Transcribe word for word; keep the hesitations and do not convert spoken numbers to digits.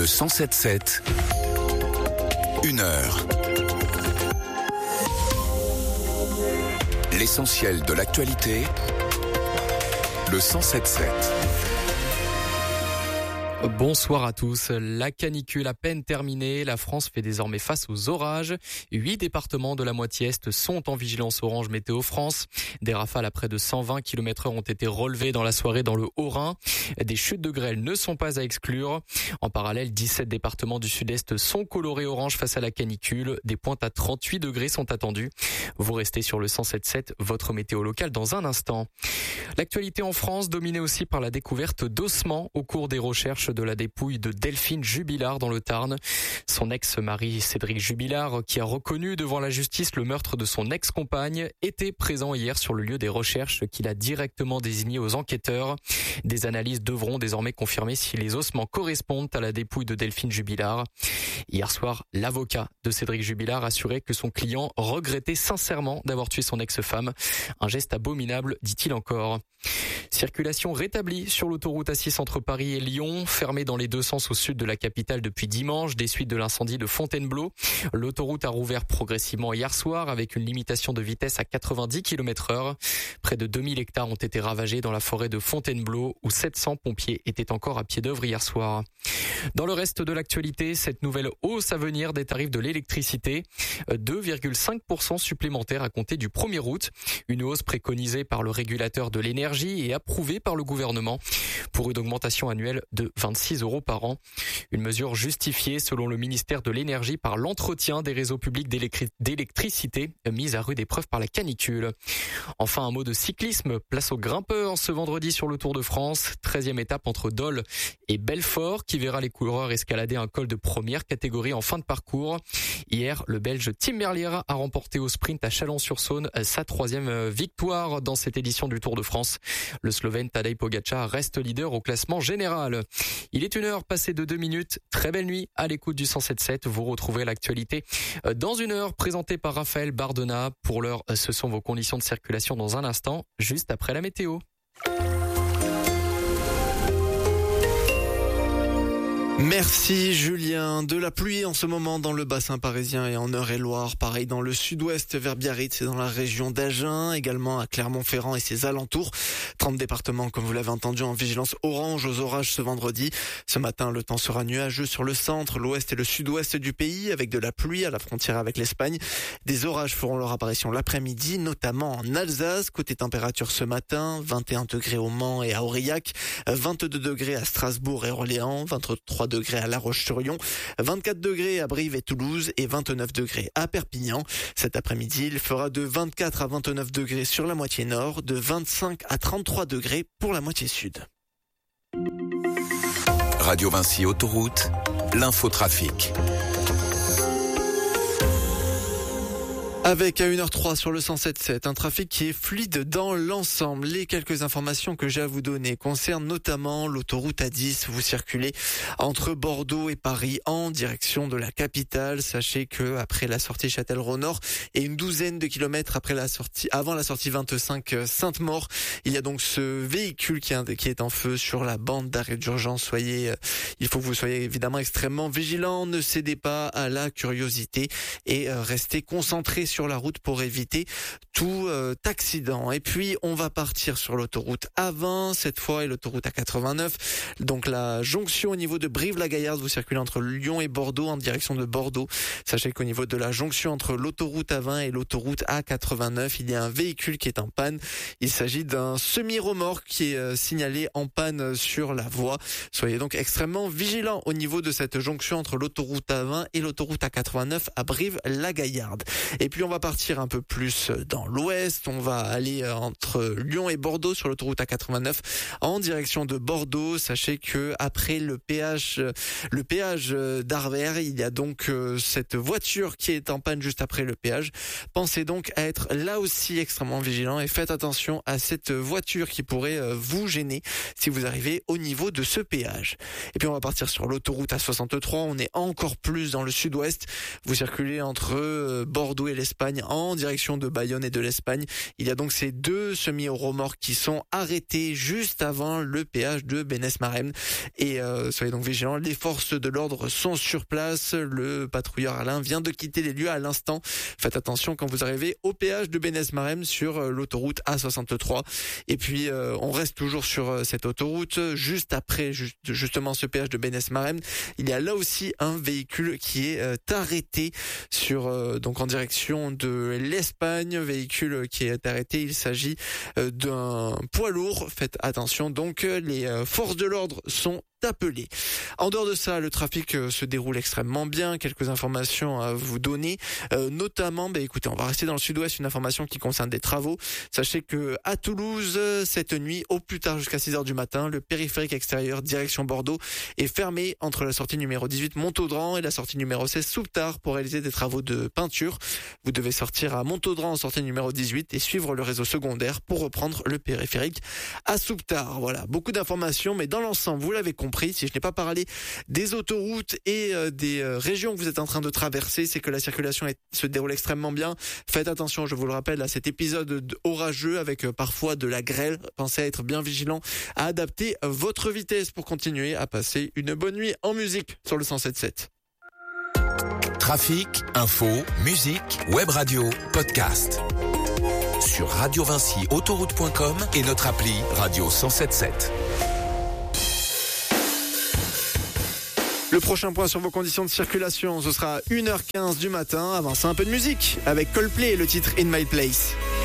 cent sept sept, une heure. L'essentiel de l'actualité, le cent sept sept. Bonsoir à tous. La canicule à peine terminée, la France fait désormais face aux orages. Huit départements de la moitié est sont en vigilance orange météo France. Des rafales à près de cent vingt kilomètres heure ont été relevées dans la soirée dans le Haut-Rhin. Des chutes de grêle ne sont pas à exclure. En parallèle, dix-sept départements du sud-est sont colorés orange face à la canicule. Des pointes à trente-huit degrés sont attendues. Vous restez sur le cent sept sept, votre météo locale dans un instant. L'actualité en France dominée aussi par la découverte d'ossements au cours des recherches de la dépouille de Delphine Jubilard dans le Tarn. Son ex-mari Cédric Jubilard, qui a reconnu devant la justice le meurtre de son ex-compagne, était présent hier sur le lieu des recherches qu'il a directement désigné aux enquêteurs. Des analyses devront désormais confirmer si les ossements correspondent à la dépouille de Delphine Jubilard. Hier soir, l'avocat de Cédric Jubilard assurait que son client regrettait sincèrement d'avoir tué son ex-femme. Un geste abominable, dit-il encore. Circulation rétablie sur l'autoroute A six entre Paris et Lyon, fermée dans les deux sens au sud de la capitale depuis dimanche, des suites de l'incendie de Fontainebleau. L'autoroute a rouvert progressivement hier soir avec une limitation de vitesse à quatre-vingt-dix kilomètres heure. Près de deux mille hectares ont été ravagés dans la forêt de Fontainebleau où sept cents pompiers étaient encore à pied d'œuvre hier soir. Dans le reste de l'actualité, cette nouvelle hausse à venir des tarifs de l'électricité, deux virgule cinq pour cent supplémentaires à compter du premier août. Une hausse préconisée par le régulateur de l'énergie et approuvée par le gouvernement pour une augmentation annuelle de vingt-six euros par an. Une mesure justifiée selon le ministère de l'énergie par l'entretien des réseaux publics d'électri- d'électricité mis à rude épreuve par la canicule. Enfin, un mot de cyclisme. Place aux grimpeurs ce vendredi sur le Tour de France. treizième étape entre Dole et Belfort qui verra les coureurs escalader un col de première catégorie en fin de parcours. Hier, le Belge Tim Merlier a remporté au sprint à Chalon-sur-Saône sa troisième victoire dans cette édition du Tour de France. Le Slovène Tadej Pogačar reste leader au classement général. Il est une heure passée de deux minutes. Très belle nuit à l'écoute du cent sept sept. Vous retrouverez l'actualité dans une heure présentée par Raphaël Bardena. Pour l'heure, ce sont vos conditions de circulation dans un instant, juste après la météo. Merci Julien. De la pluie en ce moment dans le bassin parisien et en Eure-et-Loire. Pareil dans le sud-ouest vers Biarritz et dans la région d'Agen. Également à Clermont-Ferrand et ses alentours. trente départements, comme vous l'avez entendu, en vigilance orange aux orages ce vendredi. Ce matin, le temps sera nuageux sur le centre, l'ouest et le sud-ouest du pays avec de la pluie à la frontière avec l'Espagne. Des orages feront leur apparition l'après-midi, notamment en Alsace. Côté température ce matin, vingt et un degrés au Mans et à Aurillac, vingt-deux degrés à Strasbourg et Orléans, vingt-trois degrés à La Roche-sur-Yon, vingt-quatre degrés à Brive et Toulouse et vingt-neuf degrés à Perpignan. Cet après-midi, il fera de vingt-quatre à vingt-neuf degrés sur la moitié nord, de vingt-cinq à trente-trois degrés pour la moitié sud. Radio Vinci Autoroute, l'infotrafic. Avec à une heure trois sur le cent sept sept, un trafic qui est fluide dans l'ensemble. Les quelques informations que j'ai à vous donner concernent notamment l'autoroute A dix. Vous circulez entre Bordeaux et Paris en direction de la capitale. Sachez que après la sortie Châtellerault-Nord et une douzaine de kilomètres après la sortie, avant la sortie vingt-cinq Sainte-Maure, il y a donc ce véhicule qui est en feu sur la bande d'arrêt d'urgence. Soyez, il faut que vous soyez évidemment extrêmement vigilants. Ne cédez pas à la curiosité et restez concentrés sur sur la route pour éviter tout euh, accident. Et puis on va partir sur l'autoroute A vingt cette fois et l'autoroute A quatre-vingt-neuf. Donc la jonction au niveau de Brive-la-Gaillarde, vous circulez entre Lyon et Bordeaux en direction de Bordeaux. Sachez qu'au niveau de la jonction entre l'autoroute A vingt et l'autoroute A quatre-vingt-neuf, il y a un véhicule qui est en panne. Il s'agit d'un semi-remorque qui est euh, signalé en panne sur la voie. Soyez donc extrêmement vigilants au niveau de cette jonction entre l'autoroute A vingt et l'autoroute A quatre-vingt-neuf à Brive-la-Gaillarde. Et puis on va partir un peu plus dans l'ouest, on va aller entre Lyon et Bordeaux sur l'autoroute A quatre-vingt-neuf en direction de Bordeaux. Sachez que après le péage, le péage d'Arvers, il y a donc cette voiture qui est en panne juste après le péage. Pensez donc à être là aussi extrêmement vigilant et faites attention à cette voiture qui pourrait vous gêner si vous arrivez au niveau de ce péage. Et puis on va partir sur l'autoroute A soixante-trois, on est encore plus dans le sud-ouest. Vous circulez entre Bordeaux et l'Espagne d'Espagne en direction de Bayonne et de l'Espagne. Il y a donc ces deux semi-remorques qui sont arrêtés juste avant le péage de Benès-Marem. Et euh, soyez donc vigilants, les forces de l'ordre sont sur place. Le patrouilleur Alain vient de quitter les lieux à l'instant. Faites attention quand vous arrivez au péage de Benès-Marem sur euh, l'autoroute A soixante-trois. Et puis euh, on reste toujours sur euh, cette autoroute. Juste après juste, justement ce péage de Benès-Marem, il y a là aussi un véhicule qui est euh, arrêté sur euh, donc en direction de l'Espagne. Véhicule qui est arrêté. Il s'agit euh, d'un poids lourd. Faites attention. Donc les euh, forces de l'ordre sont appelé. En dehors de ça, le trafic euh, se déroule extrêmement bien. Quelques informations à vous donner, euh, notamment, bah, écoutez, on va rester dans le sud-ouest, une information qui concerne des travaux. Sachez que à Toulouse, cette nuit, au plus tard jusqu'à six heures du matin, le périphérique extérieur direction Bordeaux est fermé entre la sortie numéro dix-huit Montaudran et la sortie numéro seize Souptard pour réaliser des travaux de peinture. Vous devez sortir à Montaudran en sortie numéro dix-huit et suivre le réseau secondaire pour reprendre le périphérique à Souptard. Voilà, beaucoup d'informations, mais dans l'ensemble, vous l'avez compris. Compris. Si je n'ai pas parlé des autoroutes et euh, des euh, régions que vous êtes en train de traverser, c'est que la circulation est, se déroule extrêmement bien. Faites attention, je vous le rappelle, à cet épisode orageux avec euh, parfois de la grêle. Pensez à être bien vigilant, à adapter votre vitesse pour continuer à passer une bonne nuit en musique sur le cent sept sept. Trafic, info, musique, web radio, podcast. Sur radio vinci autoroute point com et notre appli Radio cent sept sept. Le prochain point sur vos conditions de circulation, ce sera une heure quinze du matin. Avant ça, un peu de musique avec Coldplay et le titre In My Place.